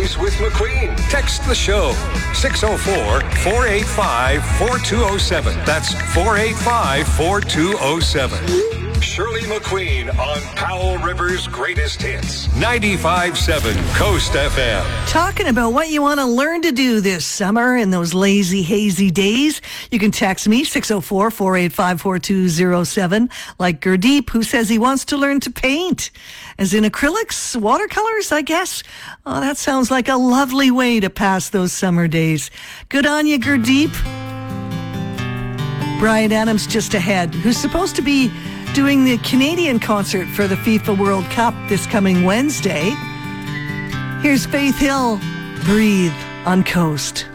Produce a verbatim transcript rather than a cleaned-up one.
Weekdays with McQueen. Text the show. six oh four, four eight five, four two oh seven. That's four eight five, four two oh seven. Shirley McQueen on Powell River's Greatest Hits. ninety-five point seven Coast F M. Talking about what you want to learn to do this summer in those lazy, hazy days. You can text me, six oh four, four eight five, four two oh seven, like Gurdeep, who says he wants to learn to paint. As in acrylics, watercolors, I guess. Oh, that sounds like a lovely way to pass those summer days. Good on you, Gurdeep. Bryan Adams just ahead, who's supposed to be doing the Canadian concert for the FIFA World Cup this coming Wednesday. Here's Faith Hill, Breathe on Coast.